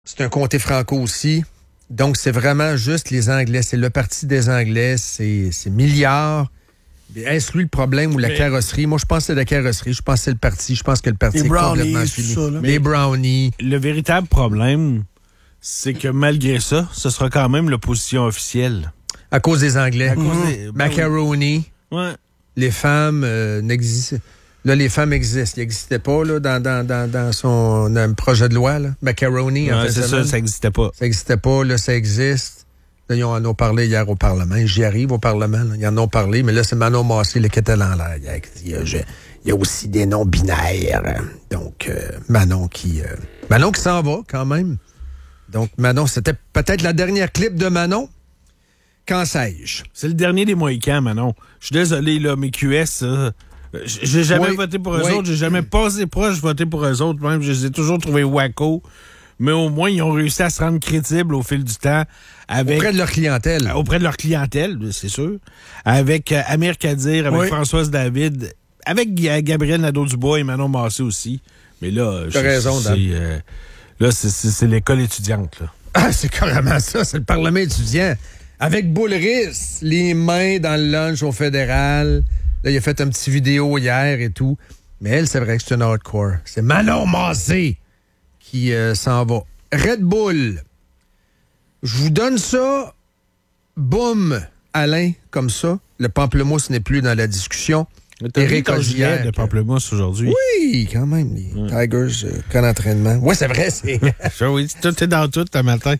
C'est un comté franco aussi. Donc, c'est vraiment juste les Anglais. C'est le parti des Anglais. C'est milliards. Est-ce lui le problème ou la carrosserie? Moi, je pense que c'est la carrosserie. Je pense que c'est le parti. Je pense que le parti est complètement fini. Les brownies. Le véritable problème, c'est que malgré ça, ce sera quand même l'opposition officielle. À cause des Anglais. Macaroni. Ouais. Les femmes n'existent. Là, les femmes existent. Ils n'existaient pas là, dans son projet de loi. Là. Macaroni. C'est ça, ça n'existait pas. Ça n'existait pas. Là, ça existe. Là, ils en ont parlé hier au Parlement. J'y arrive au Parlement. Là. Ils en ont parlé. Mais là, c'est Manon Massé qui était en l'air. Il y a aussi des noms binaires. Donc, Manon qui s'en va quand même. Donc, Manon, c'était peut-être la dernière clip de Manon. Qu'en sais-je? C'est le dernier des Mohicans, Manon. Je suis désolé, là, mes QS, j'ai jamais voté pour eux autres. J'ai jamais passé proche de voter pour eux autres. Même, je les ai toujours trouvés wacko. Mais au moins, ils ont réussi à se rendre crédibles au fil du temps. Auprès de leur clientèle. Auprès de leur clientèle, c'est sûr. Avec Amir Kadir, avec Françoise David, avec Gabriel Nadeau-Dubois et Manon Massé aussi. Mais là, t'as raison, Dan. Là, c'est l'école étudiante. Là. Ah, c'est carrément ça. C'est le Parlement étudiant. Avec Boulris, les mains dans le lunch au fédéral. Là, il a fait un petit vidéo hier et tout. Mais elle, c'est vrai que c'est une hardcore. C'est Manon Massé qui s'en va. Red Bull. Je vous donne ça. Boum, Alain, comme ça. Le pamplemousse n'est plus dans la discussion. Éric Augier de pamplemousse aujourd'hui. Oui, quand même. Les Tigers, qu'en entraînement. Oui, c'est vrai. Oui, tout est dans tout ce matin.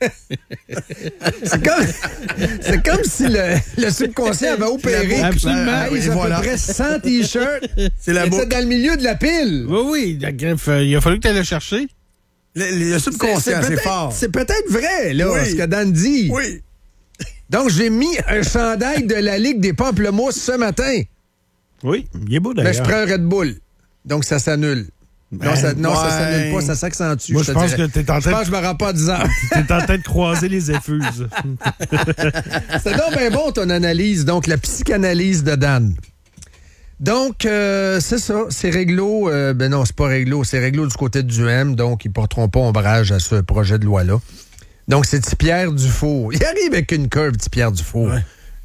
c'est comme si le subconscient avait opéré. Absolument. Ils ont à peu près 100 T-shirts. C'est dans le milieu de la pile. Oui, il a fallu que tu ailles le chercher. Le subconscient, c'est fort. C'est peut-être vrai, là, ce que Dan dit. Oui. Donc, j'ai mis un chandail de la Ligue des pamplemousses ce matin. Oui, il est beau d'ailleurs. Mais je prends un Red Bull. Donc, ça s'annule. Ça s'annule pas, ça s'accentue. Moi, je pense que t'es en train Je pense que je me rends pas à 10 heures. T'es en train de croiser les effuses. C'est donc bien bon, ton analyse. Donc, la psychanalyse de Dan. Donc, c'est ça. C'est réglo. Non, c'est pas réglo. C'est réglo du côté du M. Donc, ils ne porteront pas ombrage à ce projet de loi-là. Donc, c'est Tipierre Dufault. Il arrive avec une curve, Tipierre Dufault. Ouais.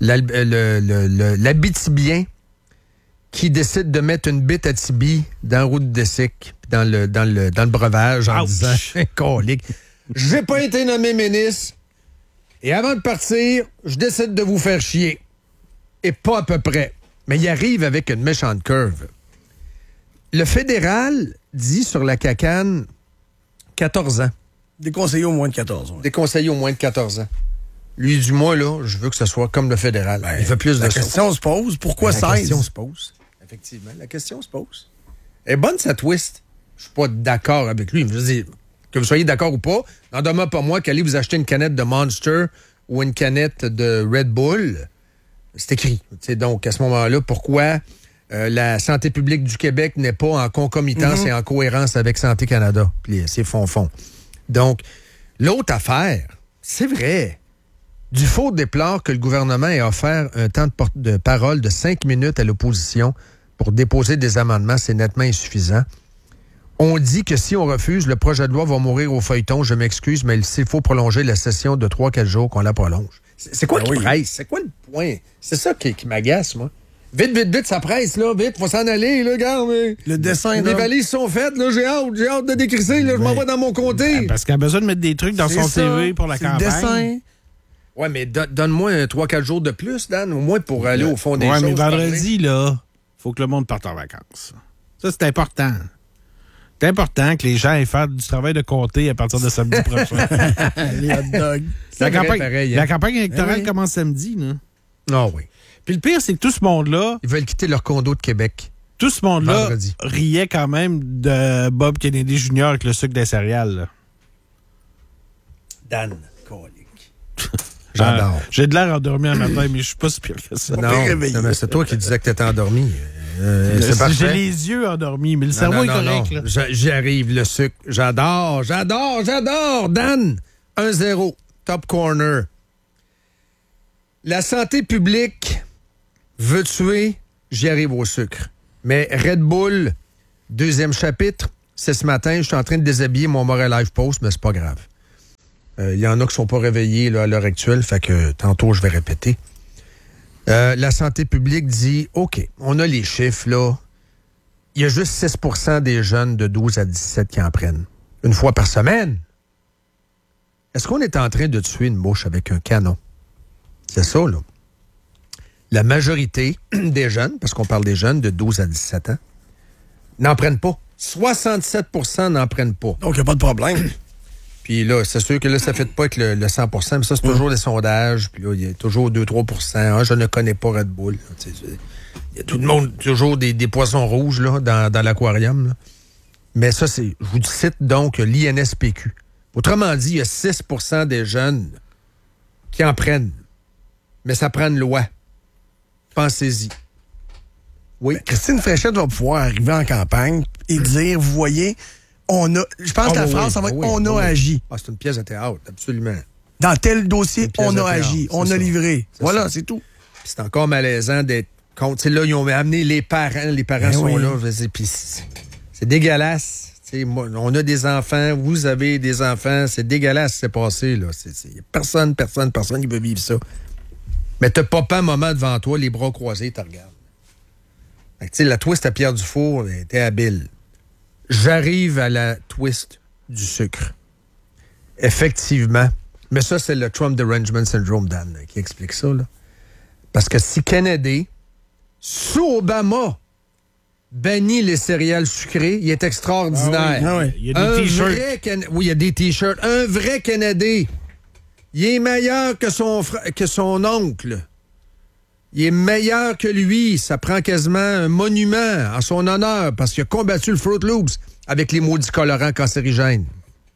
L'Abitibien qui décide de mettre une bite à Tibi dans la route de Dessic, dans le breuvage, en disant « Colique, j'ai pas été nommé ministre, et avant de partir, je décide de vous faire chier. » Et pas à peu près. Mais il arrive avec une méchante curve. Le fédéral dit sur la CACAN 14 ans. Des conseillers au moins de 14 ans. Des conseillers au moins de 14 ans. Lui, du moins, là, je veux que ce soit comme le fédéral. Ben, il veut plus de La question se pose. Pourquoi 16? La question se pose. Effectivement, la question se pose. Elle est bonne, sa twist. Je suis pas d'accord avec lui. Je veux dire, que vous soyez d'accord ou pas, n'en demeure pas moi qu'allez vous acheter une canette de Monster ou une canette de Red Bull. C'est écrit. T'sais, donc, à ce moment-là, pourquoi la santé publique du Québec n'est pas en concomitance et en cohérence avec Santé Canada, puis ses fonds. Donc, l'autre affaire, c'est vrai. Dufault déplore que le gouvernement ait offert un temps de parole de 5 minutes à l'opposition pour déposer des amendements. C'est nettement insuffisant. On dit que si on refuse, le projet de loi va mourir au feuilleton. Je m'excuse, mais s'il faut prolonger la session de 3-4 jours, qu'on la prolonge. C'est quoi qui presse? C'est quoi le point? C'est ça qui m'agace, moi. Vite, ça presse, là. Vite, faut s'en aller, là, regarde. Le dessin, les valises sont faites, là. J'ai hâte de décrisser, là. Je m'en vais dans mon comté. Parce qu'il a besoin de mettre des trucs dans son CV pour la campagne. Le dessin. Ouais, mais donne-moi 3-4 jours de plus, Dan, au moins pour aller au fond des choses. Ouais, mais vendredi, là, faut que le monde parte en vacances. Ça, c'est important. C'est important que les gens aient fait du travail de comté à partir de samedi prochain. Les hot dogs. La campagne électorale commence samedi, là. Ah oui. Puis le pire, c'est que tout ce monde-là... Ils veulent quitter leur condo de Québec. Tout ce monde-là riait quand même de Bob Kennedy Jr. avec le sucre des céréales, là. Dan, colique. J'adore. J'ai de l'air endormi un matin, mais je suis pas si pire que ça. Non, mais c'est toi qui disais que t'étais endormi. J'ai les yeux endormis, mais le cerveau est correct. Là. J'y arrive, le sucre. J'adore. Dan, 1-0, top corner. La santé publique veut tuer, j'y arrive au sucre. Mais Red Bull, deuxième chapitre, c'est ce matin, je suis en train de déshabiller mon Montréal Life Post, mais c'est pas grave. Il y en a qui ne sont pas réveillés là, à l'heure actuelle, fait que tantôt, je vais répéter. La santé publique dit, OK, on a les chiffres, là. Il y a juste 6 % des jeunes de 12 à 17 qui en prennent. Une fois par semaine. Est-ce qu'on est en train de tuer une mouche avec un canon? C'est ça, là. La majorité des jeunes, parce qu'on parle des jeunes de 12 à 17 ans, n'en prennent pas. 67 % n'en prennent pas. Donc, il n'y a pas de problème. Puis là, c'est sûr que là, ça ne fait pas avec le 100 % mais ça, c'est toujours des sondages. Puis là, il y a toujours 2-3 % Ah, je ne connais pas Red Bull. Il y a tout le monde, toujours des poissons rouges là, dans l'aquarium. Là. Mais ça, je vous cite donc l'INSPQ. Autrement dit, il y a 6 % des jeunes qui en prennent. Mais ça prend une loi. Pensez-y. Oui. Mais Christine Fréchette va pouvoir arriver en campagne et dire, vous voyez, je pense que la phrase, ça va être on a agi. Ah, c'est une pièce de théâtre, absolument. Dans tel dossier, on a agi, on a livré. Voilà, c'est tout. Puis c'est encore malaisant d'être contre. T'sais, là, ils ont amené les parents. Les parents sont là. Puis c'est dégueulasse. Moi, on a des enfants, vous avez des enfants. C'est dégueulasse ce qui s'est passé. Là. Personne qui veut vivre ça. Mais t'as papa, maman devant toi, les bras croisés, tu regardes. Fait que, la twist à Pierre Dufour était habile. J'arrive à la twist du sucre. Effectivement. Mais ça, c'est le Trump Derangement Syndrome, Dan, là, qui explique ça. Là. Parce que si Kennedy, sous Obama, bannit les céréales sucrées, il est extraordinaire. Ah oui. Il y a des t-shirts. Oui, il y a des t-shirts. Un vrai Kennedy. Il est meilleur que son oncle. Il est meilleur que lui. Ça prend quasiment un monument en son honneur parce qu'il a combattu le Fruit Loops avec les maudits colorants cancérigènes.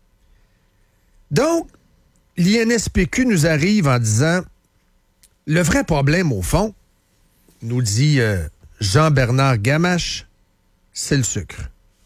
Donc, l'INSPQ nous arrive en disant le vrai problème, au fond, nous dit Jean-Bernard Gamache, c'est le sucre.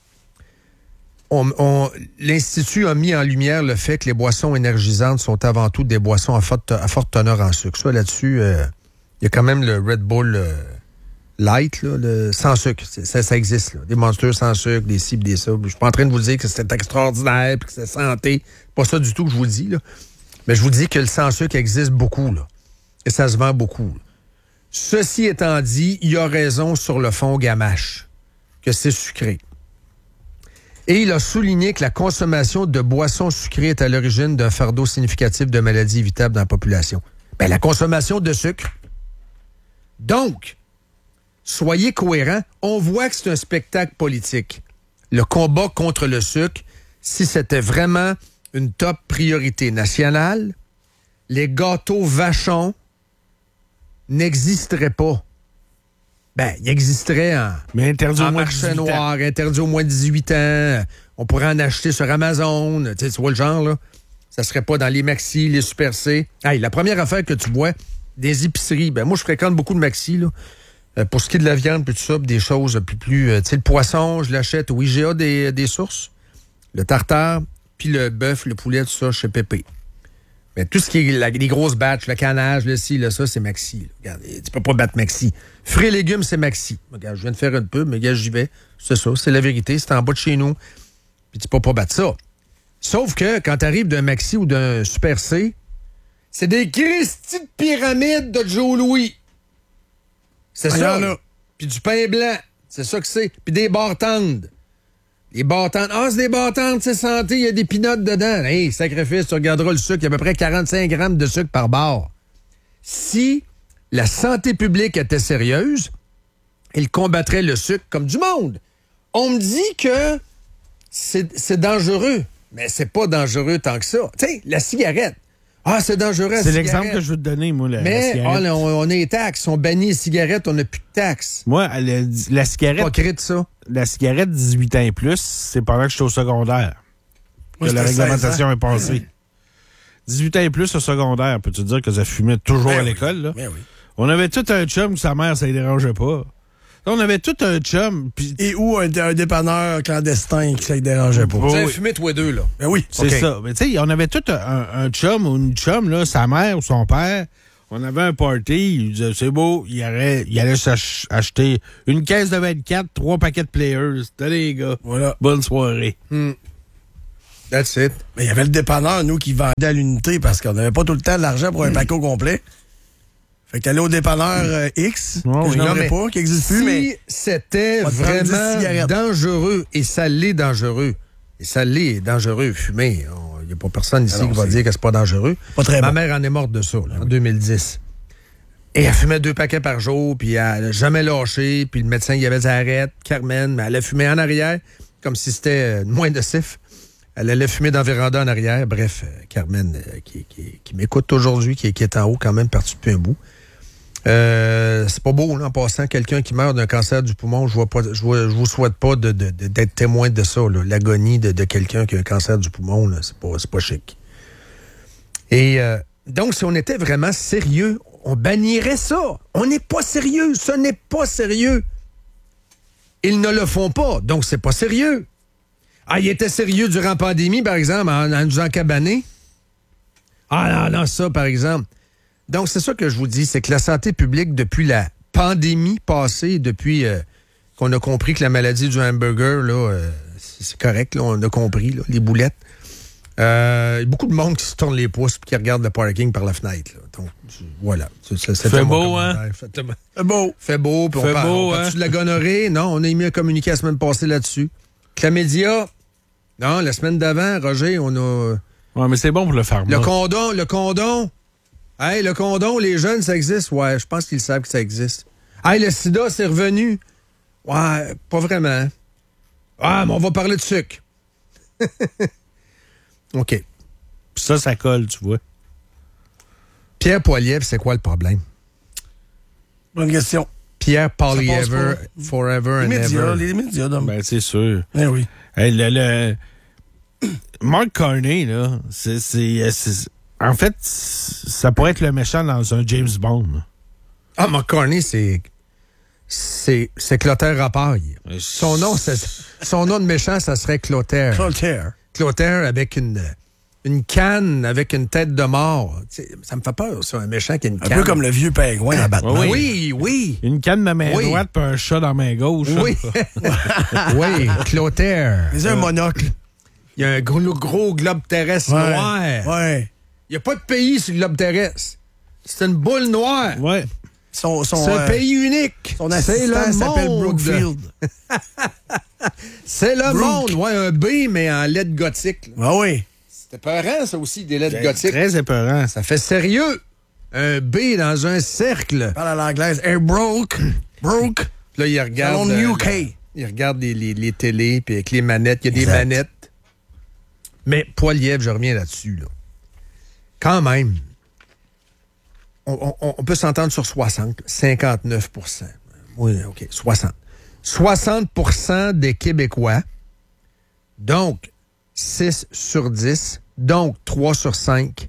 L'Institut a mis en lumière le fait que les boissons énergisantes sont avant tout des boissons à forte teneur en sucre. Ça, là-dessus, il y a quand même le Red Bull Light, là, sans sucre. Ça existe, là. Des Monsters sans sucre, des ci, des ça. Je suis pas en train de vous dire que c'est extraordinaire, que c'est santé. C'est pas ça du tout que je vous dis, là. Mais je vous dis que le sans sucre existe beaucoup, là. Et ça se vend beaucoup. Là. Ceci étant dit, il a raison sur le fond Gamache, que c'est sucré. Et il a souligné que la consommation de boissons sucrées est à l'origine d'un fardeau significatif de maladies évitables dans la population. Bien, la consommation de sucre. Donc, soyez cohérents. On voit que c'est un spectacle politique. Le combat contre le sucre, si c'était vraiment une top priorité nationale, les gâteaux Vachon n'existeraient pas. Ben, il existerait en marché noir, interdit au moins de 18 ans. On pourrait en acheter sur Amazon. Tu vois le genre, là? Ça serait pas dans les Maxi, les Super C. Hey, la première affaire que tu vois, des épiceries. Ben, moi, je fréquente beaucoup de Maxi, là. Pour ce qui est de la viande, puis tout ça, des choses plus... tu sais, le poisson, je l'achète au IGA des sources. Le tartare, puis le bœuf, le poulet, tout ça, chez Pépé. Mais tout ce qui est les grosses batches, le canage, le ci, le ça, c'est Maxi. Là. Regarde, tu peux pas battre Maxi. Fruits et légumes, c'est Maxi. Regarde, je viens de faire un peu, mais regarde, j'y vais. C'est ça, c'est la vérité. C'est en bas de chez nous. Puis tu peux pas battre ça. Sauf que quand tu arrives d'un Maxi ou d'un Super C, c'est des Christy de pyramides de Joe Louis. C'est ça. Là. Puis du pain blanc. C'est ça que c'est. Puis des bartendes. Les bartendes. Ah, c'est des bartendes, c'est santé, il y a des pinottes dedans. Hey, sacrifice, tu regarderas le sucre, il y a à peu près 45 grammes de sucre par bar. Si la santé publique était sérieuse, elle combattrait le sucre comme du monde. On me dit que c'est dangereux, mais c'est pas dangereux tant que ça. Tu sais, la cigarette. Ah, c'est dangereux, c'est l'exemple que je veux te donner, moi, la cigarette. Mais on a les taxes. On bannit les cigarettes, on n'a plus de taxes. Moi, la cigarette... Hypocrite, ça. La cigarette 18 ans et plus, c'est pendant que je suis au secondaire que la réglementation est passée. 18 ans et plus au secondaire, peux-tu dire que ça fumait toujours à l'école, là? Ben oui. On avait tout un chum que sa mère, ça ne dérangeait pas. On avait tout un chum. Et ou un dépanneur clandestin qui ça ne dérangeait pas. Vous avez fumé tous les deux, là. Ben oui. C'est ça. Mais tu sais, on avait tout un chum ou une chum, là, sa mère ou son père. On avait un party, il disait, c'est beau, il allait s'acheter une caisse de 24, 3 paquets de Players. T'as les gars. Voilà. Bonne soirée. That's it. Mais il y avait le dépanneur, nous, qui vendait à l'unité parce qu'on n'avait pas tout le temps de l'argent pour un paquet au complet. Fait que t'allais au dépanneur X, que je n'aimerais pas, qui n'existe plus, mais... Si c'était vraiment dangereux, et ça l'est dangereux, fumer, il n'y a pas personne ici qui va dire que c'est pas dangereux. Pas très Ma bon. mère en est morte de ça, là, en 2010. Et elle fumait 2 paquets par jour, puis elle n'a jamais lâché, puis le médecin, il avait dit arrête, Carmen, mais elle a fumé en arrière, comme si c'était moins nocif. Elle allait fumer dans la véranda en arrière. Bref, Carmen, qui m'écoute aujourd'hui, qui est en haut quand même, parti depuis un bout. C'est pas beau, là, en passant, quelqu'un qui meurt d'un cancer du poumon, je vous souhaite pas d'être témoin de ça, là, l'agonie de quelqu'un qui a un cancer du poumon, là, c'est pas chic. Et donc, si on était vraiment sérieux, on bannirait ça. On n'est pas sérieux, ce n'est pas sérieux. Ils ne le font pas, donc c'est pas sérieux. Ah, il était sérieux durant la pandémie, par exemple, en nous encabaner. Ah non, ça, par exemple. Donc, c'est ça que je vous dis, c'est que la santé publique, depuis la pandémie passée, depuis qu'on a compris que la maladie du hamburger, là, c'est correct, là, on a compris, là, les boulettes. Il y a beaucoup de monde qui se tourne les pouces et qui regarde le parking par la fenêtre. Là. Donc, voilà. Fait beau, hein? Fait beau. Puis on parle de la gonorrhée. Non, on a mis un communiqué la semaine passée là-dessus. Chlamydia, non, la semaine d'avant, Roger, on a... Ouais, mais c'est bon pour le pharma. Le condom. Hey, le condom, les jeunes, ça existe? Ouais, je pense qu'ils savent que ça existe. Hey, le sida, c'est revenu? Ouais, pas vraiment. Ah, mais on va parler de sucre. OK. Ça colle, tu vois. Pierre Poilievre, c'est quoi le problème? Bonne question. Pierre Poilievre, forever and ever. Les médias, donc. Ben, c'est sûr. Eh oui. Hey, Mark Carney, là, en fait, ça pourrait être le méchant dans un James Bond. Ah, Mark Carney, c'est Clotaire Rapaille. Son nom de méchant, ça serait Clotaire. Clotaire avec une canne, avec une tête de mort. T'sais, ça me fait peur, ça, un méchant qui a une canne. Un peu comme le vieux pingouin dans Batman. Oui. Une canne de main droite puis un chat dans la main gauche. Oui. Oui, Clotaire. C'est un monocle. Il y a un gros globe terrestre noir. Ouais. Il n'y a pas de pays sur le globe terrestre. C'est une boule noire. Ouais. C'est un pays unique. Son assistant s'appelle Brookfield. C'est le monde. Ouais, un B, mais en lettres gothiques. Ah oui. C'est épeurant, ça aussi, des lettres gothiques. Très épeurant. Ça fait sérieux. Un B dans un cercle. Parle à l'anglaise. Hey, broke. Puis là, il regarde... UK. Il regarde les télés, puis avec les manettes. Il y a des manettes. Mais Poilievre, je reviens là-dessus, là. Quand même, on peut s'entendre sur 60, 59 %. Oui, OK, 60. 60 des Québécois, donc 6 sur 10, donc 3 sur 5,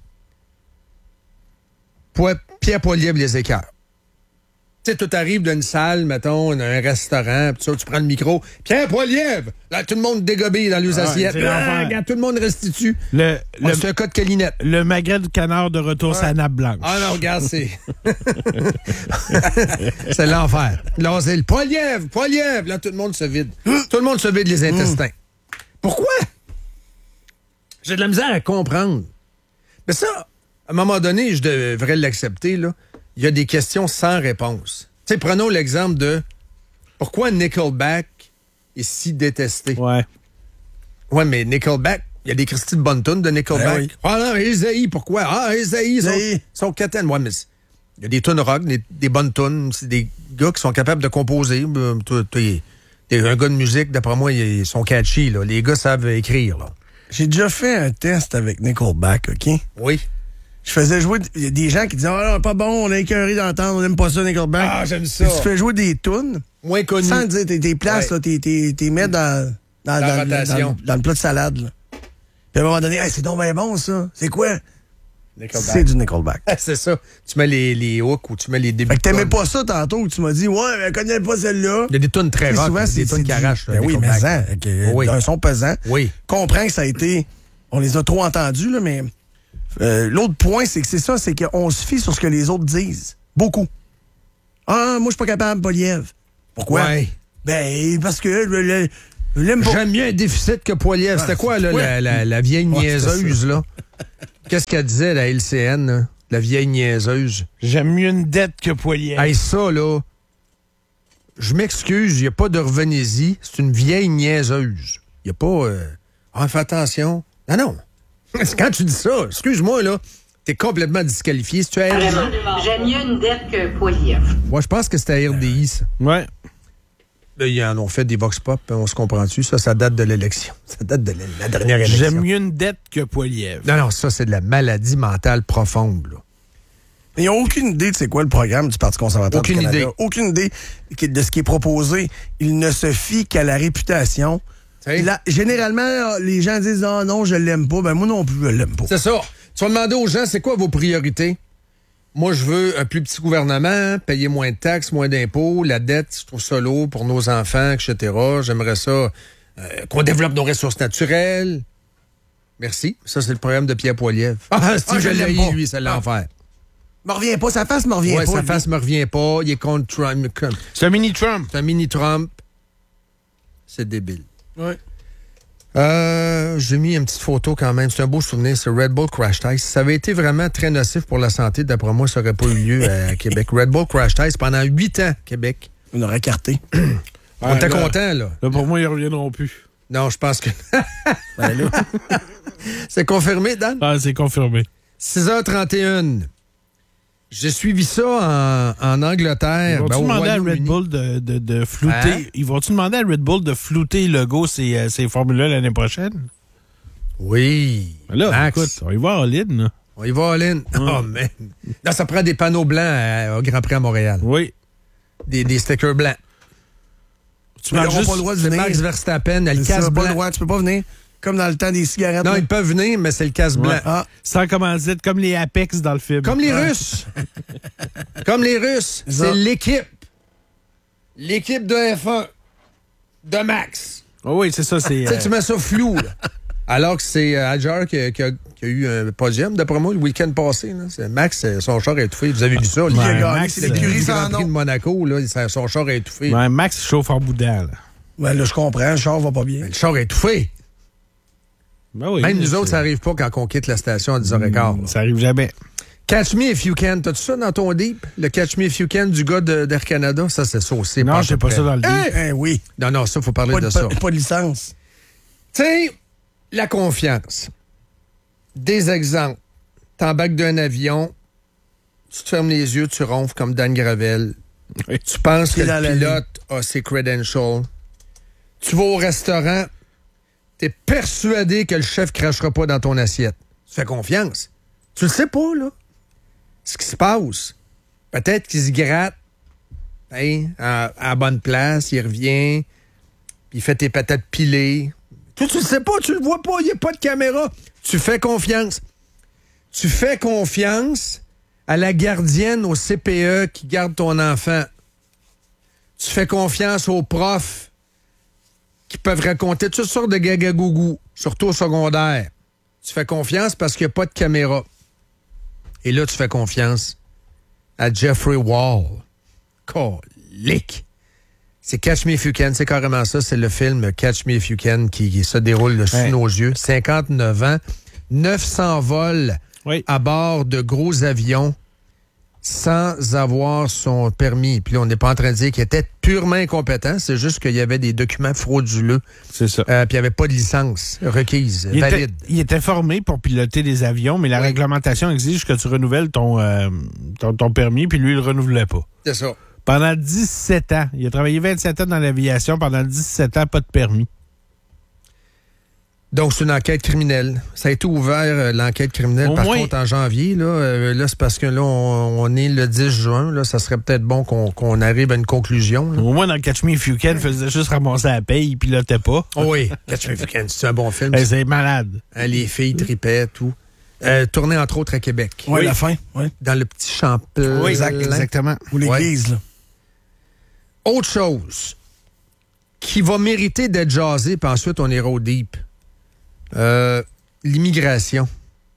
Pierre Poilievre les écœure. Tu sais, tout arrive d'une salle, mettons, un restaurant, pis ça, tu prends le micro. Pierre Poilievre! Là, tout le monde dégobille dans les assiettes. Regarde, tout le monde restitue. C'est un cas de câlinette. Le magret de canard de retour sur la nappe blanche. Ah non, regarde, c'est... c'est l'enfer. Là, c'est le Poilievre! Là, tout le monde se vide. Tout le monde se vide les intestins. Pourquoi? J'ai de la misère à comprendre. Mais ça, à un moment donné, je devrais l'accepter, là. Il y a des questions sans réponse. Tu sais, prenons l'exemple de pourquoi Nickelback est si détesté. Ouais. Ouais, mais Nickelback, il y a des Christy de bonnes tunes de Nickelback. Ben oui. Ah non, Isaïe, pourquoi? Ah, Isaïe, sont quétaines. Ouais, mais il y a des tunes rock, des bonnes tunes. C'est des gars qui sont capables de composer. Un gars de musique, d'après moi, ils sont catchy, là. Les gars savent écrire, là. J'ai déjà fait un test avec Nickelback, OK? Oui. Je faisais jouer des gens qui disaient « Ah, non, pas bon, on a écœuré d'entendre, on n'aime pas ça, Nickelback. » Ah, j'aime ça. Puis tu fais jouer des tunes. Moins connues. Sans dire, tes places, là, t'es mets dans rotation. Dans le plat de salade, là. Puis à un moment donné, hey, c'est donc bien bon, ça. C'est quoi? Nickelback. C'est du Nickelback. C'est ça. Tu mets les hooks ou tu mets les débuts. Fait que t'aimais pas ça tantôt, où tu m'as dit « Ouais, mais elle connaît pas celle-là. » Il y a des tunes très rock, souvent, des tunes qui arrachent. Ben oui, mais ça, un son pesant. Oui. Comprends que ça a été... On les a trop entendus, là, mais... l'autre point, c'est que c'est ça, c'est qu'on se fie sur ce que les autres disent. Beaucoup. Ah, moi, je suis pas capable, Poilievre. Pourquoi? Ouais. Ben, parce que Je l'aime pas. J'aime mieux un déficit que Poilievre. C'était quoi, là, la vieille niaiseuse, là? Qu'est-ce qu'elle disait, la LCN, là? La vieille niaiseuse? J'aime mieux une dette que Poilievre. Hey, ça, là, je m'excuse, il n'y a pas de revenez-y. C'est une vieille niaiseuse. Il n'y a pas... fais attention. Non. Quand tu dis ça, excuse-moi, là, t'es complètement disqualifié. Si tu as Vraiment, j'aime mieux une dette que Poilievre. Moi, je pense que c'était RDI, ça. Ouais. Là, ils en ont fait des vox pop, on se comprend-tu? Ça date de l'élection. Ça date de la dernière élection. J'aime mieux une dette que Poilievre. Non, ça, c'est de la maladie mentale profonde, là. Ils n'ont aucune idée de c'est quoi le programme du Parti conservateur du Canada. Idée. Aucune idée de ce qui est proposé. Il ne se fie qu'à la réputation. Là, généralement, les gens disent « Ah non, je l'aime pas. » Ben moi non plus, je l'aime pas. C'est ça. Tu vas demander aux gens, c'est quoi vos priorités? Moi, je veux un plus petit gouvernement, payer moins de taxes, moins d'impôts, la dette, je trouve ça lourd pour nos enfants, etc. J'aimerais ça qu'on développe nos ressources naturelles. Merci. Ça, c'est le programme de Pierre Poilievre. Je l'ai eu, lui, c'est l'enfer. Me revient pas, sa face me revient pas. Sa face me revient pas. Il est contre Trump. C'est un mini-Trump. C'est un mini-Trump. C'est débile. Ouais. J'ai mis une petite photo quand même. C'est un beau souvenir. C'est Red Bull Crash Test. Ça avait été vraiment très nocif pour la santé. D'après moi, ça n'aurait pas eu lieu à Québec. Red Bull Crash Test pendant 8 ans, Québec. On aurait carté. On était contents, là. Là, pour moi, ils ne reviendront plus. Non, je pense que... Ben là. C'est confirmé, Dan? Ah, c'est confirmé. 6h31. J'ai suivi ça en Angleterre. Ils vont-tu demander à Red Bull de flouter... Hein? Ils vont-tu demander à Red Bull de flouter le go ces formules-là l'année prochaine? Oui. Là, Max. écoute, on y va en ligne, là. On y va, Aline. Oh, man. Là, ça prend des panneaux blancs au Grand Prix à Montréal. Oui. Des stickers blancs. Ils n'auront pas le droit de C'est venir. Max Verstappen, le C'est ça, casque pas le blanc. droit, tu peux pas venir. Comme dans le temps des cigarettes. Non, là. ils peuvent venir, mais c'est le casque blanc. Ah, Sans commandite, comme les Apex dans le film. Comme les Russes. Comme les Russes. Ça. C'est l'équipe. L'équipe de F1. De Max. Oh oui, c'est ça. C'est, Tu sais, tu mets ça flou, là. Alors que c'est Adjar qui a eu un podium, d'après moi, le week-end passé. Là. C'est Max, son char a étouffé. Vous avez vu ça? il a gagné, Max, c'est l'écurie Le Grand sans Prix de nom. Monaco, là, son char a étouffé. ouais, Max chauffe en boudin, là. Ben là, je comprends, le char va pas bien. Le char a étouffé. Ben oui, Même nous autres, ça n'arrive pas quand on quitte la station à 10h15. Ça arrive jamais. Catch Me If You Can. T'as-tu ça dans ton deep? Le Catch Me If You Can du gars d'Air Canada? Ça, c'est saucé. Non, j'ai pas ça dans le deep. Oui. Non, ça, faut parler Pas de ça. pas de licence. Tu sais, la confiance. Des exemples. T'embarques d'un avion, tu te fermes les yeux, tu ronfles comme Dan Gravel. Oui. Tu penses que Pied dans le la pilote a ses credentials. Tu vas au restaurant, t'es persuadé que le chef crachera pas dans ton assiette. Tu fais confiance. Tu le sais pas, là. Ce qui se passe. Peut-être qu'il se gratte à la bonne place, il revient, puis il fait tes patates pilées. Toi, tu le sais pas, tu le vois pas, il n'y a pas de caméra. Tu fais confiance. Tu fais confiance à la gardienne au CPE qui garde ton enfant. Tu fais confiance aux profs qui peuvent raconter toutes sortes de gagagougou, surtout au secondaire. Tu fais confiance parce qu'il n'y a pas de caméra. Et là, tu fais confiance à Jeffrey Wall. Colique! C'est Catch Me If You Can, c'est carrément ça. C'est le film Catch Me If You Can qui se déroule sous nos yeux. 59 ans, 900 vols à bord de gros avions sans avoir son permis. Puis là, on n'est pas en train de dire qu'il était purement incompétent. C'est juste qu'il y avait des documents frauduleux. C'est ça. Puis il n'y avait pas de licence requise, valide. Il était formé pour piloter des avions, mais la réglementation exige que tu renouvelles ton permis, puis lui, il ne le renouvelait pas. C'est ça. Pendant 17 ans. Il a travaillé 27 ans dans l'aviation. Pendant 17 ans, pas de permis. Donc, c'est une enquête criminelle. Ça a été ouvert, l'enquête criminelle. Par contre, en janvier, là c'est parce que là, on est le 10 juin. Là, ça serait peut-être bon qu'on arrive à une conclusion. Là. Au moins, dans Catch Me If You Can, il faisait juste ramasser la paye, il pilotait pas. Oh oui, Catch Me If You Can, c'est un bon film. C'est malade. Hein, les filles tripaient, tout. Tourné, entre autres, à Québec. Oui, la fin. Oui. Dans le petit Champlain. Oui, exactement. Ou l'église, là. Autre chose qui va mériter d'être jasé, puis ensuite, on ira au deep. L'immigration.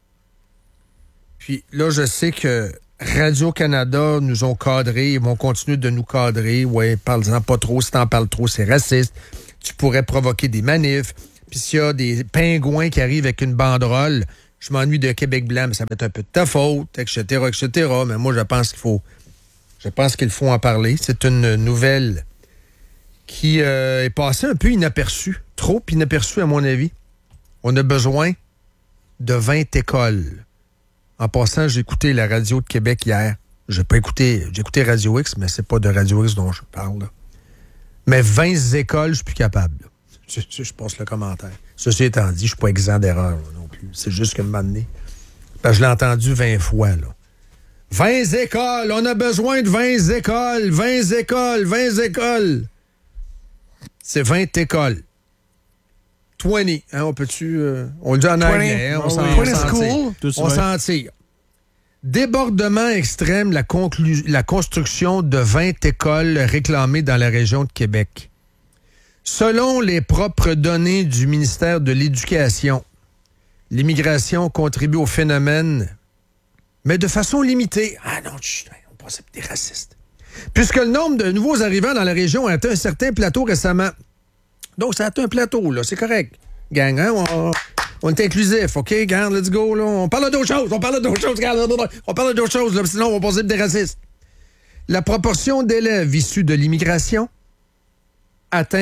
Puis là, je sais que Radio-Canada nous ont cadrés, ils vont continuer de nous cadrer. Ouais, parle-en pas trop, si t'en parles trop, c'est raciste. tu pourrais provoquer des manifs. Puis s'il y a des pingouins qui arrivent avec une banderole, je m'ennuie de Québec blanc, mais ça va être un peu de ta faute, etc., etc. Mais moi, je pense qu'il faut en parler. C'est une nouvelle qui est passée un peu inaperçue, trop inaperçue à mon avis. On a besoin de 20 écoles. En passant, j'ai écouté la radio de Québec hier. J'ai écouté Radio X, mais c'est pas de Radio X dont je parle. Là. Mais 20 écoles, je suis plus capable. Je passe le commentaire. Ceci étant dit, je suis pas exempt d'erreur non plus. C'est juste que moment donné, je l'ai entendu 20 fois. Là. 20 écoles! On a besoin de 20 écoles! 20 écoles! 20 écoles! C'est 20 écoles. 20. Hein, on peut-tu... on le dit en anglais. Hein, on s'en tire. Débordement extrême, la construction de 20 écoles réclamées dans la région de Québec. Selon les propres données du ministère de l'Éducation, l'immigration contribue au phénomène, mais de façon limitée. Ah non, on pense que des racistes. Puisque le nombre de nouveaux arrivants dans la région a atteint un certain plateau récemment. Donc, ça a atteint un plateau, là. C'est correct. Gang, hein? On est inclusif, OK? Gang, let's go, là. On parle d'autres choses. On parle d'autres choses, là. Sinon, on va penser des racistes. La proportion d'élèves issus de l'immigration atteint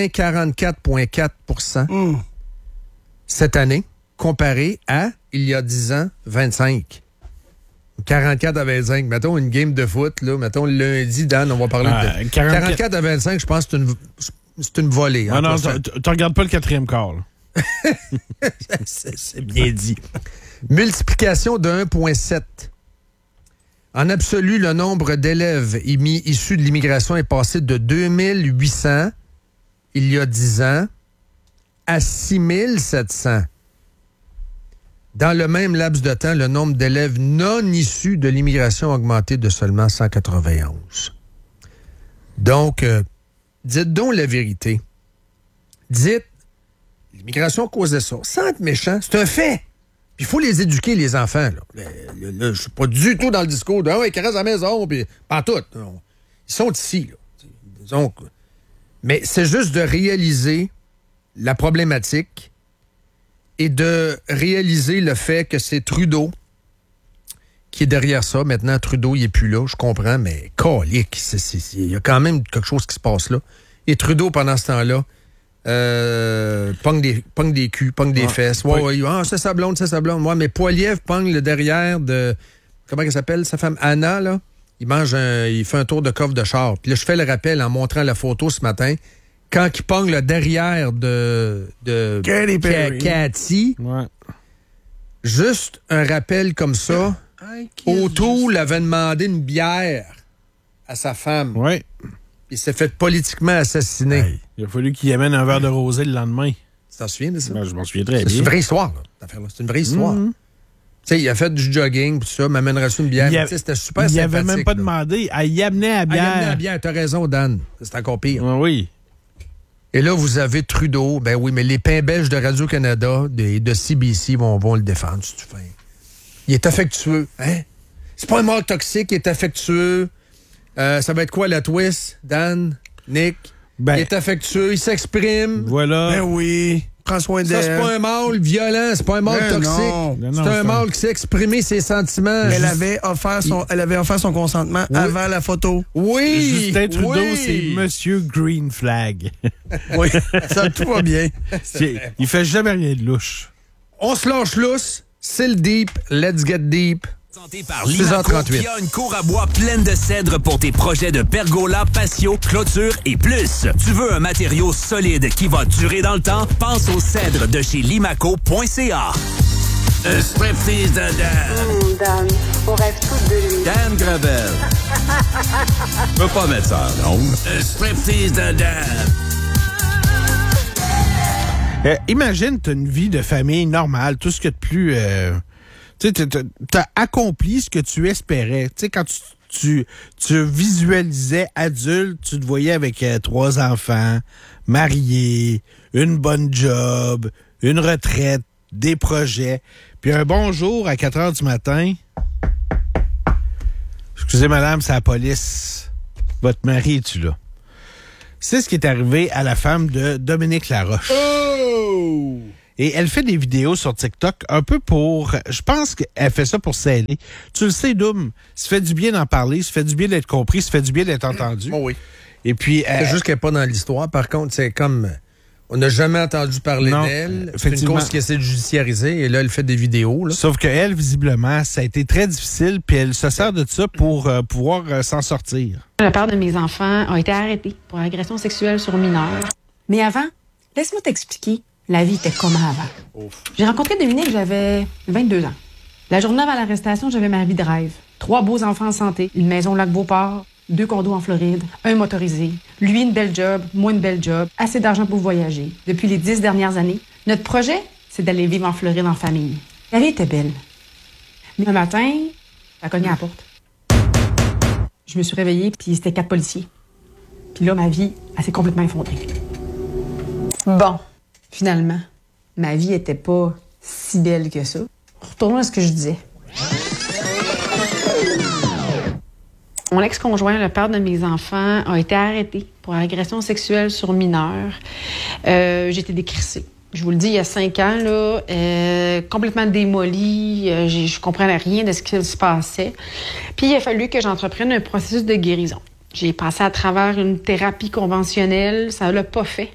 44,4 cette année, comparé à, il y a 10 ans, 25. 44 à 25. Mettons une game de foot, là. Mettons le lundi, Dan, on va parler de... 44 à 25, je pense que c'est une volée. Ah non, tu regardes pas le quatrième quart, là. C'est bien dit. Multiplication de 1,7. En absolu, le nombre d'élèves issus de l'immigration est passé de 2800 il y a 10 ans à 6700. Dans le même laps de temps, le nombre d'élèves non issus de l'immigration a augmenté de seulement 191. Donc, dites donc la vérité. Dites, l'immigration causait ça. Sans être méchant, c'est un fait. Puis il faut les éduquer, les enfants. Là, je suis pas du tout dans le discours de « Ah ouais, ils restent à la maison », puis pas tout. Non. Ils sont ici. Là. Donc, mais c'est juste de réaliser la problématique et de réaliser le fait que c'est Trudeau qui est derrière ça. Maintenant, Trudeau, il n'est plus là, je comprends, mais calique, il y a quand même quelque chose qui se passe là. Et Trudeau, pendant ce temps-là, pogne des culs, pogne des fesses. C'est sa blonde. Moi, mais Poiliev pogne le derrière de... Comment elle s'appelle, sa femme? Anna, là. Il fait un tour de coffre de char. Puis là, je fais le rappel en montrant la photo ce matin. Quand il pogne le derrière de Cathy, juste un rappel comme ça, O'Toole avait demandé une bière à sa femme. Oui. Il s'est fait politiquement assassiner. Hey, il a fallu qu'il amène un verre de rosé le lendemain. Tu t'en souviens de ça? Ben, je m'en souviens très bien. C'est une vraie histoire, là. C'est une vraie histoire. Tu sais, il a fait du jogging, tout ça, m'amènerait-tu une bière. C'était super sympathique. Il avait même pas demandé. Il amenait à bière. Il amenait à bière. T'as raison, Dan. C'est encore pire. Oui. Et là, vous avez Trudeau. Ben oui, mais les pains belges de Radio-Canada et de CBC vont le défendre, si tu fais. Il est affectueux. Hein? C'est pas un mort toxique, il est affectueux. Ça va être quoi la twist, Dan, Nick? Il est affectueux, il s'exprime. Voilà. Ben oui. Prends soin d'elle. Ça, c'est pas un mâle violent, c'est pas un mâle toxique. C'est un mâle qui sait exprimer ses sentiments. Elle avait offert son consentement avant la photo. Oui! Justin Trudeau, c'est Monsieur Green Flag. Oui, ça tout va bien. Il fait jamais rien de louche. On se lâche lousse, c'est le deep, let's get deep. Présenté par Limaco, qui a une cour à bois pleine de cèdres pour tes projets de pergola, patio, clôture et plus. Tu veux un matériau solide qui va durer dans le temps? Pense aux cèdres de chez limaco.ca. Un striptease de Dan. Dan, on rêve tous de lui. Dan Gravel. Je peux pas mettre ça en ondes. Un striptease de Dan. Imagine, t'as une vie de famille normale, tout ce que de plus... tu sais, t'as accompli ce que tu espérais. Tu sais, quand tu visualisais adulte, tu te voyais avec 3 enfants, marié, une bonne job, une retraite, des projets. Puis un bon jour, à 4 heures du matin, excusez madame, c'est la police. Votre mari, es-tu là? C'est ce qui est arrivé à la femme de Dominique Laroche. Oh! Et elle fait des vidéos sur TikTok un peu pour... Je pense qu'elle fait ça pour s'aider. Tu le sais, Doom, ça fait du bien d'en parler, ça fait du bien d'être compris, ça fait du bien d'être entendu. Oh oui. Et puis... C'est juste qu'elle n'est pas dans l'histoire. Par contre, c'est comme... On n'a jamais entendu parler d'elle. C'est une cause qui essaie de judiciariser. Et là, elle fait des vidéos. Là. Sauf qu'elle, visiblement, ça a été très difficile. Puis elle se sert de ça pour pouvoir s'en sortir. Le père de mes enfants a été arrêté pour agression sexuelle sur mineur. Mais avant, laisse-moi t'expliquer. La vie était comment avant. Ouf. J'ai rencontré Dominique, j'avais 22 ans. La journée avant l'arrestation, j'avais ma vie de rêve. 3 beaux enfants en santé, une maison au lac Beauport, 2 condos en Floride, un motorisé. Lui, une belle job, moi, une belle job, assez d'argent pour voyager. Depuis les 10 dernières années, notre projet, c'est d'aller vivre en Floride en famille. La vie était belle. Mais un matin, ça a cogné à la porte. Je me suis réveillée, puis c'était 4 policiers. Puis là, ma vie, elle s'est complètement effondrée. Bon. Finalement, ma vie était pas si belle que ça. Retournons à ce que je disais. Mon ex-conjoint, le père de mes enfants, a été arrêté pour agression sexuelle sur mineur. J'ai été décrissée. Je vous le dis, il y a 5 ans, là, complètement démolie. Je comprenais rien de ce qui se passait. Puis il a fallu que j'entreprenne un processus de guérison. J'ai passé à travers une thérapie conventionnelle. Ça l'a pas fait.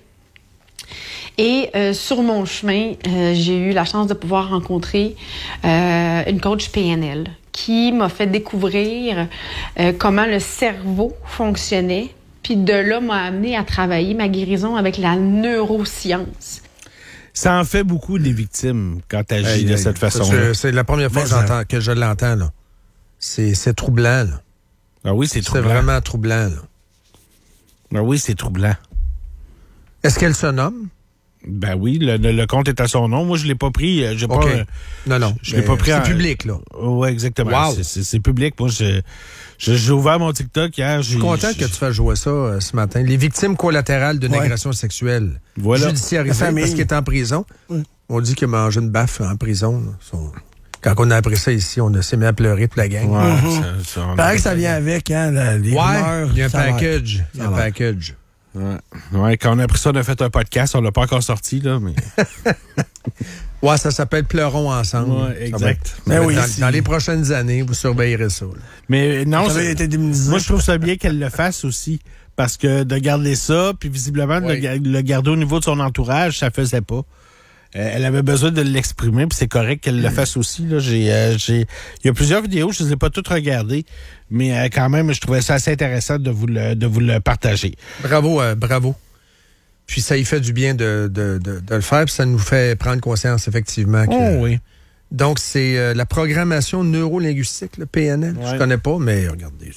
Et sur mon chemin, j'ai eu la chance de pouvoir rencontrer une coach PNL qui m'a fait découvrir comment le cerveau fonctionnait. Puis de là, m'a amené à travailler ma guérison avec la neuroscience. Ça en fait beaucoup des victimes quand tu agis de cette façon-là. C'est la première fois que je l'entends. Là. C'est troublant. Là. Ah oui, c'est troublant. C'est vraiment troublant. Là. Ah oui, c'est troublant. Est-ce qu'elle se nomme? Ben oui, le compte est à son nom. Moi, je l'ai pas pris. J'ai pas. Non. Je l'ai pas pris. C'est public, là. Oui, exactement. Wow. C'est public. Moi, j'ai ouvert mon TikTok hier. Je suis content que tu fasses jouer ça ce matin. Les victimes collatérales d'une agression sexuelle. Voilà. Judiciarisées parce qu'il est en prison. Oui. On dit qu'il a mangé une baffe en prison. Quand on a appris ça ici, on s'est mis à pleurer toute la gang. Ouais, paraît que ça vient avec, hein, les rumeurs. Il y a un package. Il y a un package. Ouais, quand on a appris ça, on a fait un podcast, on l'a pas encore sorti, là, mais... Ouais, ça s'appelle Pleurons ensemble. Ouais, exact. Mais oui, dans les prochaines années, vous surveillerez ça. Là. Mais non, ça avait été démonisé. Moi, je trouve ça bien qu'elle le fasse aussi. Parce que de garder ça, puis visiblement, de le garder au niveau de son entourage, ça faisait pas. Elle avait besoin de l'exprimer, puis c'est correct qu'elle le fasse aussi. Là. Il y a plusieurs vidéos, je ne les ai pas toutes regardées, mais quand même, je trouvais ça assez intéressant de vous le partager. Bravo. Puis ça y fait du bien de le faire, puis ça nous fait prendre conscience, effectivement. Oui. Donc, c'est la programmation neurolinguistique, le PNL. Je connais pas, mais regardez,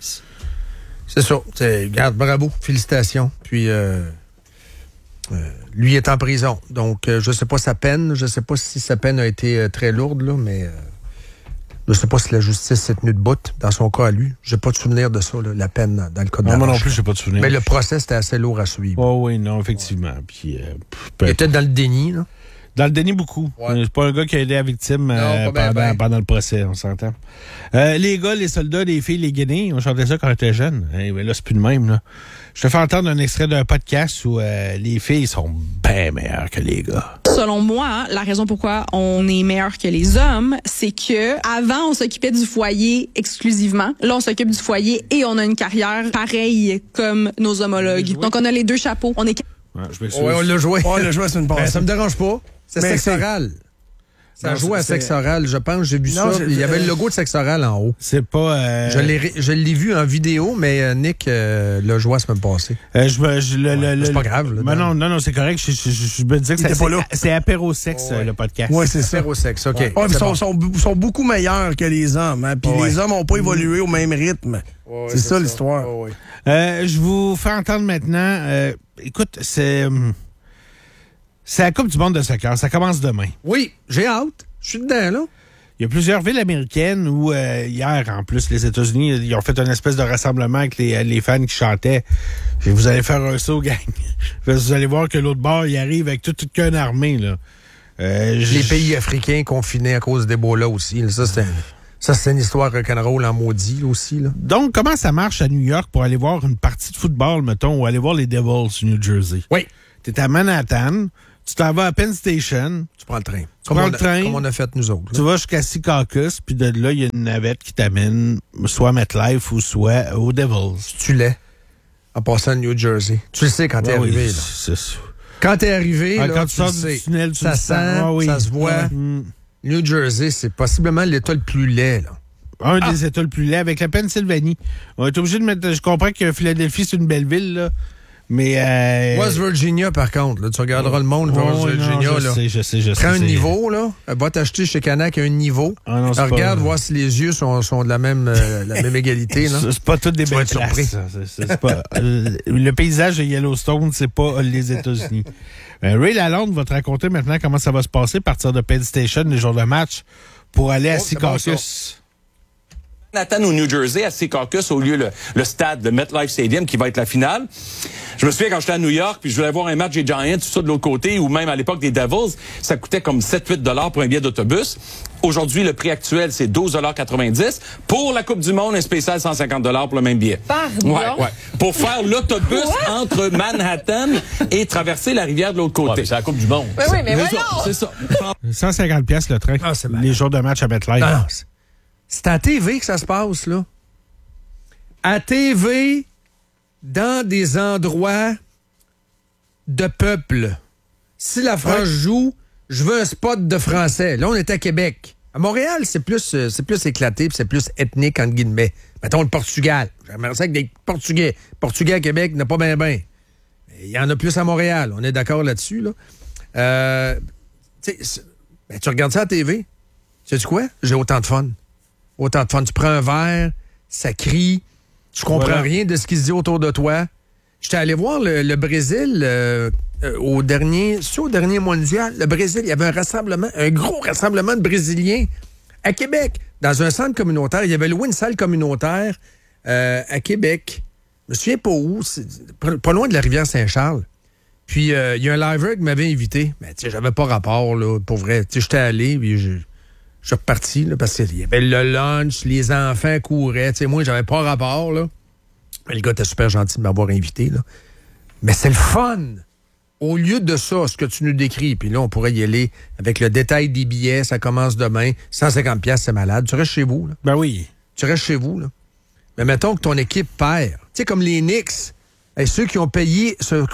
c'est ça. Regarde, bravo, félicitations. Puis... lui est en prison, donc je sais pas sa peine, je sais pas si sa peine a été très lourde, là, mais je sais pas si la justice s'est tenue debout dans son cas à lui. J'ai pas de souvenir de ça, là, la peine dans le cas de moi non plus, j'ai pas de souvenir. Mais le procès, c'était assez lourd à suivre. Oh oui, non, effectivement. Puis, il était dans le déni, là. Dans le déni, beaucoup. Ouais. C'est pas un gars qui a aidé la victime pendant le procès, on s'entend. Les gars, les soldats, les filles, les guinées, on chantait ça quand on était jeunes. Mais là, c'est plus le même, là. Je te fais entendre un extrait d'un podcast où les filles sont bien meilleures que les gars. Selon moi, la raison pourquoi on est meilleur que les hommes, c'est que avant on s'occupait du foyer exclusivement. Là, on s'occupe du foyer et on a une carrière pareille comme nos homologues. Donc, on a les 2 chapeaux. On est... on l'a joué. On l'a joué, c'est une passe. Ça me dérange pas. C'est sexe oral. Ça joue à sexe oral, je pense. J'ai vu ça. Il y avait le logo de sexe oral en haut. C'est pas... Je l'ai vu en vidéo, mais Nick l'a joué la semaine passée. C'est pas grave. Là, non, c'est correct. Je me disais que c'est apérosexe, le podcast. Oui, c'est ça. Apérosexe, OK. Ouais, ils sont beaucoup meilleurs que les hommes. Hein, puis les hommes n'ont pas évolué au même rythme. C'est ça l'histoire. Je vous fais entendre maintenant... écoute, c'est la Coupe du monde de soccer. Ça commence demain. Oui, j'ai hâte. Je suis dedans, là. Il y a plusieurs villes américaines où, hier, en plus, les États-Unis, ils ont fait une espèce de rassemblement avec les fans qui chantaient. Vous allez faire un saut, gang. Vous allez voir que l'autre bord, il arrive avec toute qu'une armée, là. Les pays africains confinés à cause d'Ebola aussi. Là, ça, Ça, c'est une histoire rock'n'roll en maudit, là, aussi. Là. Donc, comment ça marche à New York pour aller voir une partie de football, mettons, ou aller voir les Devils du New Jersey? Oui. T'es à Manhattan, tu t'en vas à Penn Station. Tu prends le train. Comme on a fait nous autres. Là. Tu vas jusqu'à Secaucus, puis de là, il y a une navette qui t'amène soit à MetLife ou soit aux Devils. Tu l'es, en passant à New Jersey. Tu le sais quand t'es arrivé. Là. C'est ça. Quand t'es arrivé, là, quand tu sors du tunnel, ça sent, ça se voit. New Jersey, c'est possiblement l'État le plus laid, là. Un des États le plus laid, avec la Pennsylvanie. On est obligé de mettre... Je comprends que Philadelphie, c'est une belle ville, là. Mais... West Virginia, par contre, là, tu regarderas le monde, West Virginia, là. Je sais. Prends un niveau, là. Va t'acheter chez Canac un niveau. Regarde, voir si les yeux sont de la même égalité, là. C'est pas toutes des belles places. C'est pas... le paysage de Yellowstone, c'est pas les États-Unis. Ray Lalonde va te raconter maintenant comment ça va se passer à partir de Penn Station les jours de match pour aller à Secaucus. Manhattan au New Jersey, à Secaucus, au lieu le stade de MetLife Stadium qui va être la finale. Je me souviens quand j'étais à New York, puis je voulais voir un match des Giants, tout ça de l'autre côté, ou même à l'époque des Devils, ça coûtait comme 7-8 $ pour un billet d'autobus. Aujourd'hui, le prix actuel, c'est 12,90 $. Pour la Coupe du Monde, un spécial 150 $ pour le même billet. Pardon? Ouais. Pour faire l'autobus entre Manhattan et traverser la rivière de l'autre côté. C'est la Coupe du Monde. Oui, mais voyons! C'est ça. 150 $ le train. Les jours de match à MetLife. Non, c'est à TV que ça se passe, là. À TV, dans des endroits de peuple. Si la France joue, je veux un spot de français. Là, on est à Québec. À Montréal, c'est plus éclaté, puis c'est plus ethnique, entre guillemets. Mettons le Portugal. J'aimerais ça que des Portugais. Portugais à Québec, n'a pas bien. Il y en a plus à Montréal. On est d'accord là-dessus, là. Tu regardes ça à TV. Sais-tu quoi? J'ai autant de fun. Tu prends un verre, ça crie, tu comprends rien de ce qui se dit autour de toi. J'étais allé voir le Brésil au dernier mondial. Le Brésil, il y avait un gros rassemblement de Brésiliens à Québec, dans un centre communautaire. Il y avait loué une salle communautaire à Québec. Je me souviens pas où, pas loin de la rivière Saint-Charles. Puis il y a un liver qui m'avait invité. Mais tu sais, j'avais pas rapport, là, pour vrai. Tu sais, j'étais allé, puis je suis reparti, là, parce qu'il y avait le lunch, les enfants couraient. Tu sais, moi, j'avais pas rapport, là. Mais le gars était super gentil de m'avoir invité, là. Mais c'est le fun! Au lieu de ça, ce que tu nous décris, puis là, on pourrait y aller avec le détail des billets, ça commence demain, 150 $, c'est malade. Tu restes chez vous, là. Ben oui. Tu restes chez vous, là. Mais mettons que ton équipe perd. Tu sais, comme les Knicks, ceux qui ont payé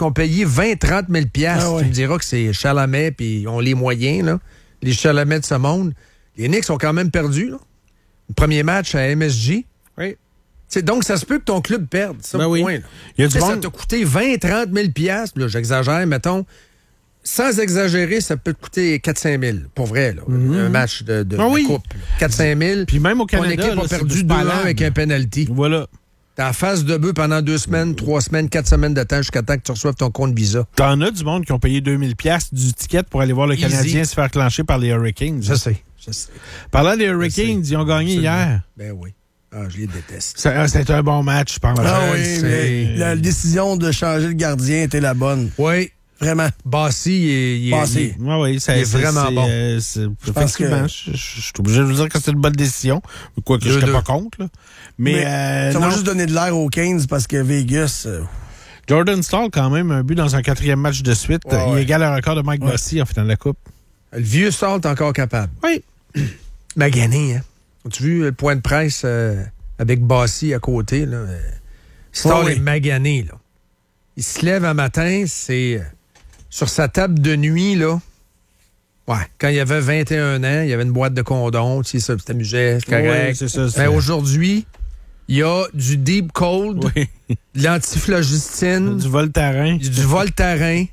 20-30 000 $, tu me diras que c'est Chalamet, puis ils ont les moyens, là. Les Chalamets de ce monde. Les Knicks ont quand même perdu, là. Le premier match à MSG. Oui. T'sais, donc, ça se peut que ton club perde. Ça, ben oui. point, il y a du monde... Ça t'a coûté 20-30 000 $. Là, j'exagère, mettons. Sans exagérer, ça peut te coûter 4-5 000, pour vrai. Là. Un match de coupe. 4-5 000. Puis même au Canada, ton équipe a perdu 2-1 avec un penalty. Voilà. T'es en face de bœuf pendant 2 semaines, 3 semaines, 4 semaines de temps jusqu'à temps que tu reçoives ton compte Visa. T'en as du monde qui ont payé 2000 $ du ticket pour aller voir le Canadien se faire clencher par les Hurricanes. Je sais. Parlant des Hurricanes, ils ont gagné hier. Ben oui. Ah, je les déteste. C'était un bon match, je pense. Ah oui, mais la décision de changer le gardien était la bonne. Oui. Vraiment. Bassi, il est vraiment bon. Effectivement, je suis obligé de vous dire que c'est une bonne décision. Quoique je n'étais pas contre. Là. Mais ça va juste donner de l'air aux Kings parce que Vegas... Jordan Staal, quand même, un but dans un 4e match de suite. Il égale le record de Mike Bossy en finale de la Coupe. Le vieux Staal est encore capable. Oui. Magané, hein? As-tu vu le point de presse avec Bossy à côté? Là? Staal est magané, là. Il se lève un matin, c'est... sur sa table de nuit, là. Ouais, quand il avait 21 ans, il y avait une boîte de condoms, tu sais, ça t'amusait, c'est correct. Oui, c'est ça. Mais aujourd'hui, il y a du Deep Cold, de l'antiflogistine, du Voltaren. Du Voltaren,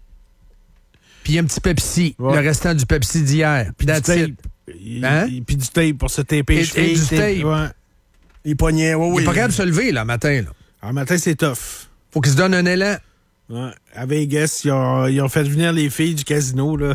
puis un petit Pepsi, le restant du Pepsi d'hier. Puis du tape. Puis du tape pour se taper. Et du tape. Ouais. Les poignets, Il n'est pas capable de se lever, là, matin. Là. Alors, matin, c'est tough. Faut qu'il se donne un élan. Ouais. À Vegas, ils ont fait venir les filles du casino, là.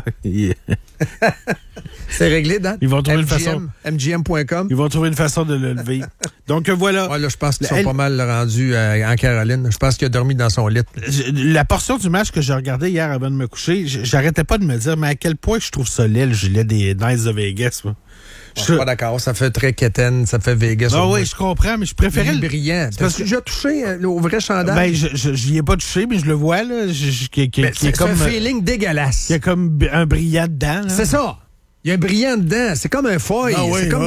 C'est réglé, Dan? Ils vont trouver une façon. MGM.com. Ils vont trouver une façon de le lever. Donc, voilà. Ouais, là, je pense qu'ils sont pas mal rendus en Caroline. Je pense qu'il a dormi dans son lit. La portion du match que j'ai regardé hier avant de me coucher, j'arrêtais pas de me dire, mais à quel point je trouve ça laid, le gilet des Knights de Vegas, moi. Je suis pas d'accord. Ça fait très quétaine, ça fait Vegas. Ah oui, je comprends, mais je préférais le brillant. Parce que j'ai touché au vrai chandail. Ben, je n'y ai pas touché, mais je le vois, là. C'est comme un feeling dégueulasse. Il y a comme un brillant dedans, là. C'est ça. Il y a un brillant dedans. C'est comme un foil.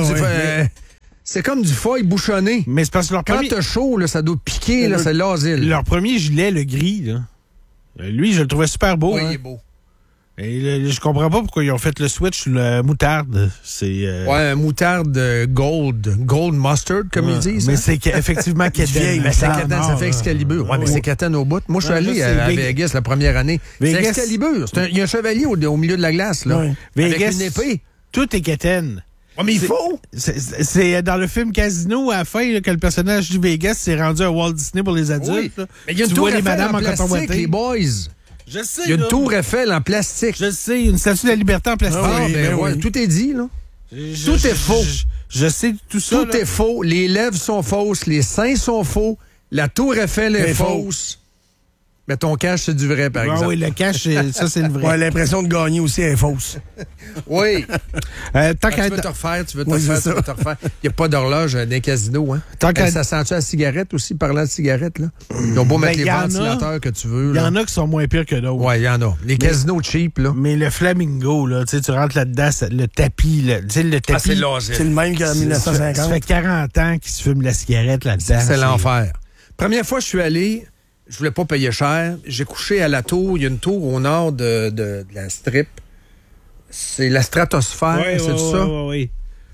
C'est comme du foil bouchonné. Mais c'est parce que quand t'as chaud, là, ça doit piquer, là, c'est l'asile. Leur premier gilet, le gris, là. Lui, je le trouvais super beau. Oui, hein. il est beau. Et je comprends pas pourquoi ils ont fait le switch sur le moutarde. C'est ouais, un moutarde gold mustard, comme ils disent. Mais c'est effectivement quétaine. Mais c'est quétaine, ça fait Excalibur. Ouais, mais c'est quétaine au bout. Moi, je suis allé à Vegas la première année. C'est Excalibur. Il y a un chevalier au milieu de la glace, là. Ouais. Vegas, avec une épée. Tout est quétaine. Oh, mais il faut! C'est dans le film Casino, à la fin, là, que le personnage du Vegas s'est rendu à Walt Disney pour les adultes. Oui. Mais il y a une tour Eiffel en plastique, les boys. Je sais. Il y a une tour Eiffel en plastique. Je sais, une statue de la liberté en plastique. Oui. Tout est dit, là. Tout est faux. Je sais tout ça. Tout est faux. Les lèvres sont fausses, les seins sont faux, la tour Eiffel est fausse. Mais ton cash, c'est du vrai, par exemple. Oui, le cash, ça, c'est le vrai. Ouais, l'impression de gagner aussi est fausse. Oui. Tu veux te refaire. Il n'y a pas d'horloge dans les casinos. Hein? Ça sent-tu la cigarette aussi, parlant de cigarette? Là? Ils ont beau mettre les ventilateurs que tu veux. Il y en a qui sont moins pires que d'autres. Oui, il y en a. Les casinos cheap. Là. Mais le Flamingo, là, tu rentres là-dedans, le tapis, le tapis. C'est le même qu'en 1950. Ça fait 40 ans qu'ils se fument la cigarette là-dedans. C'est l'enfer. Première fois que je suis allé, je voulais pas payer cher. J'ai couché à la tour. Il y a une tour au nord de la strip. C'est la stratosphère, c'est ça? Oui.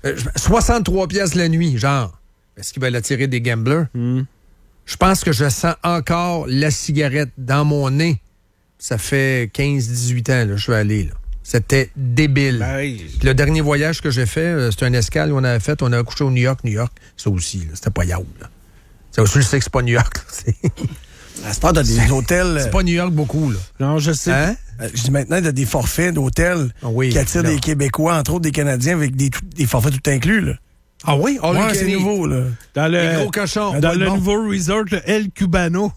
63 piastres la nuit, genre. Est-ce qu'ils veulent attirer des gamblers? Je pense que je sens encore la cigarette dans mon nez. Ça fait 15-18 ans, là, je suis allé. Là. C'était débile. Ben oui. Le dernier voyage que j'ai fait, c'était un escale qu'on avait fait. On avait couché au New York. Ça aussi, là, c'était pas yaourt. Ça aussi, je sais que c'est pas New York. À ce temps, t'as des hôtels. C'est pas New York beaucoup, là. Non, je sais. Hein? Je dis maintenant, t'as des forfaits d'hôtels qui attirent des Québécois, entre autres des Canadiens, avec des forfaits tout inclus, là. Ah oui? C'est nouveau, là. Dans les gros cochons. Dans le nouveau resort, le El Cubano.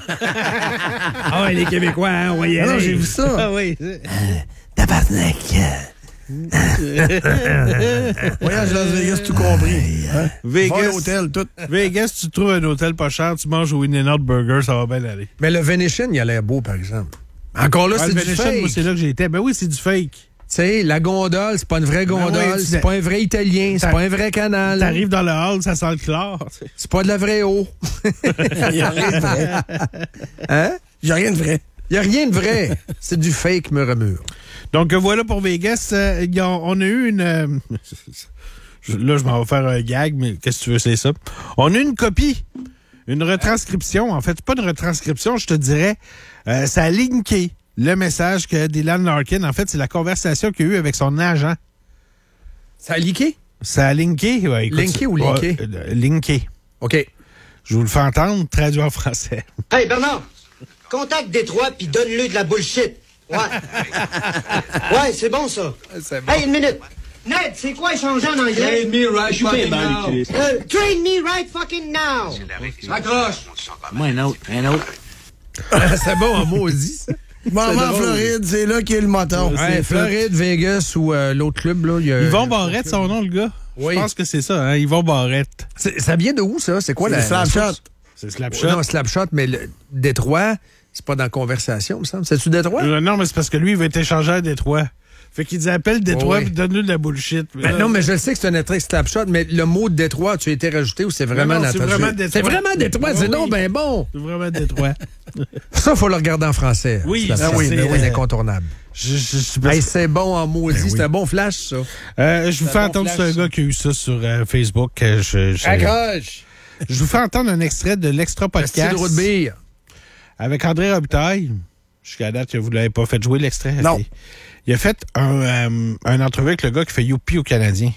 Ah ouais, les Québécois, hein, on va y aller. Non, j'ai vu ça. Ah oui. Tabarnak. Voyage Las Vegas, tout compris. Hein? Vegas, l'hôtel, tout. Vegas, tu trouves un hôtel pas cher, tu manges au In-N-Out Burger, ça va bien aller. Mais le Venetian, il a l'air beau, par exemple. Encore là, c'est du fake. Moi, c'est là que j'ai été. Ben oui, c'est du fake. Tu sais, la gondole, c'est pas une vraie gondole, c'est pas un vrai Italien, c'est pas un vrai canal. T'arrives dans le hall, ça sent le chlore. C'est pas de la vraie eau. Il y a rien de vrai. Hein? Il y a rien de vrai. Il y a rien de vrai. C'est du fake mur à mur. Donc voilà pour Vegas. On a eu une... là, je m'en vais faire un gag, mais qu'est-ce que tu veux, c'est ça. On a eu une copie, une retranscription. En fait, pas une retranscription, je te dirais. Ça a linké le message que Dylan Larkin, en fait, c'est la conversation qu'il a eue avec son agent. Ça a linké? Ça a linké, ouais. Écoute, linké ou linké? Linké. OK. Je vous le fais entendre, traduit en français. Hey, Bernard, contacte Détroit puis donne-le de la bullshit. Ouais. Ouais, c'est bon, ça. C'est bon. Hey, une minute. Ned, c'est quoi échanger en anglais? Train me right fucking now. Train me right fucking now. Accroche. Un autre. C'est bon en maudit, ça. Maman en Floride, c'est là qu'il y a le moton. Ouais, Floride, Vegas ou l'autre club, là. Yvon Barrette, son nom, le gars. Oui. Je pense que c'est ça, hein, Yvon Barrette. Ça vient de où, ça? C'est quoi la Slapshot? C'est Slapshot. Non, Slapshot, mais le Détroit, c'est pas dans la conversation, il me semble. C'est-tu Détroit? Non, mais c'est parce que lui, il va être échangé à Détroit. Fait qu'il dit appelle Détroit et donne-lui de la bullshit. Non, mais je sais que c'est un attrect Slapshot, mais le mot de Détroit, tu as été rajouté ou c'est vraiment non, c'est vraiment Détroit. C'est vraiment Détroit, c'est non, ben bon. C'est vraiment Détroit. Ça, il faut le regarder en français. Oui, c'est incontournable. C'est bon en maudit, c'est un bon flash, ça. Je vous fais entendre ce gars qui a eu ça sur Facebook. Accroche! Je vous fais entendre un extrait de l'Extra Podcast. De bière. Avec André Robitaille. Jusqu'à date, vous ne l'avez pas fait jouer, l'extrait? Non. Il a fait un entrevue avec le gars qui fait Youpi aux Canadiens.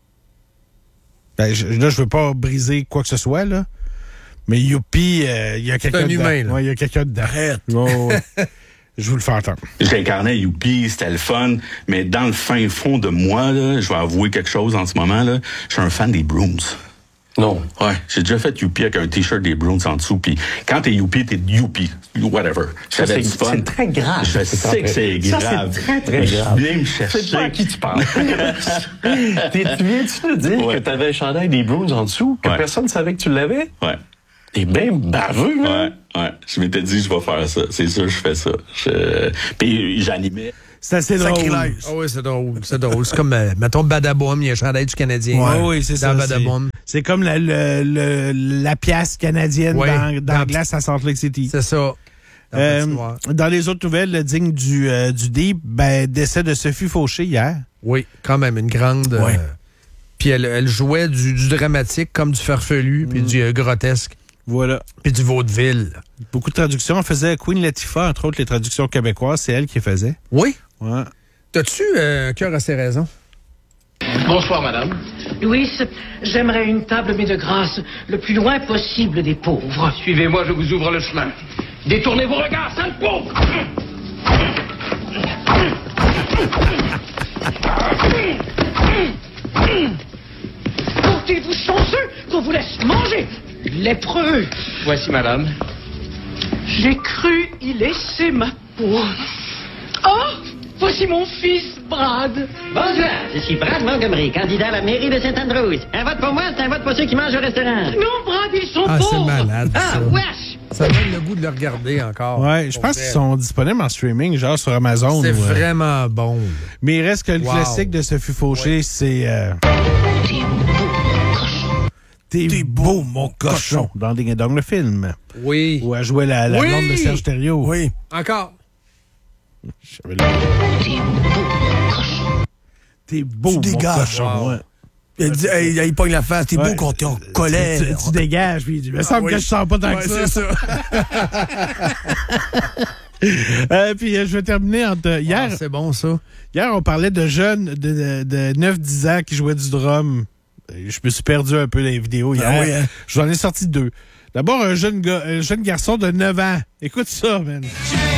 Ben, là, je veux pas briser quoi que ce soit, là. Mais Youpi, il y a quelqu'un dedans. C'est un humain, là. Ouais, il y a quelqu'un dedans. Arrête. Je vous le fais entendre. J'incarnais Youpi, c'était le fun, mais dans le fin fond de moi, là, je vais avouer quelque chose en ce moment, là, je suis un fan des Brooms. Non. Ouais, j'ai déjà fait Youpi avec un T-shirt des Bruins en dessous, puis quand t'es Youpi, whatever. C'est très grave. Je sais que c'est grave. Ça, c'est très, très grave. Viens me chercher. C'est pas à qui tu parles. Tu viens-tu de dire que t'avais un chandail des Bruins en dessous, que personne ne savait que tu l'avais? Ouais. T'es bien baveux, là. Ouais. Je m'étais dit, je vais faire ça. C'est sûr, je fais ça. Puis j'animais. C'est assez drôle. Ah oui, c'est drôle. C'est comme, mettons, Badaboum, il y a un chandail du Canadien. Oui, c'est ça. Badaboum. C'est comme la pièce canadienne dans la glace à Salt Lake City. C'est ça. Dans les autres nouvelles, le digne du Deep, décès de Sophie Fauché hier. Oui, quand même, une grande... puis elle jouait du dramatique comme du farfelu, puis du grotesque. Voilà. Puis du vaudeville. Beaucoup de traductions. On faisait Queen Latifah, entre autres les traductions québécoises, c'est elle qui faisait. Oui? Ouais. T'as-tu un cœur à ses raisons? Bonsoir, madame. Louis, j'aimerais une table, mais de grâce, le plus loin possible des pauvres. Suivez-moi, je vous ouvre le chemin. Détournez vos regards, sale pauvre! Portez-vous chanceux qu'on vous laisse manger, lépreux! Voici, madame. J'ai cru y laisser ma peau. Oh! Voici mon fils, Brad. Bonjour, je suis Brad Montgomery, candidat à la mairie de Saint-Andrews. Un vote pour moi, c'est un vote pour ceux qui mangent au restaurant. Non, Brad, ils sont c'est pauvres. malade. Ah, wesh! Ça donne le goût de le regarder encore. Ouais, je pense qu'ils sont disponibles en streaming, genre sur Amazon. C'est vraiment bon. Mais il reste que le classique de Sophie Fauché, c'est... T'es beau, mon cochon. Dans Ding et Dong, le film. Oui. Où elle jouait la blonde de Serge Thériault. Oui. Encore. T'es beau, mon cochon. Ouais. Il pogne la face. T'es beau quand t'es en colère. Tu dégages, puis il me semble que je sens pas tant que ça. C'est ça. Puis je vais terminer hier. C'est bon, ça. Hier, on parlait de jeunes de 9-10 ans qui jouaient du drum. Je me suis perdu un peu dans les vidéos hier. Oui, hein? J'en ai sorti 2. D'abord, un jeune garçon de 9 ans. Écoute ça, man.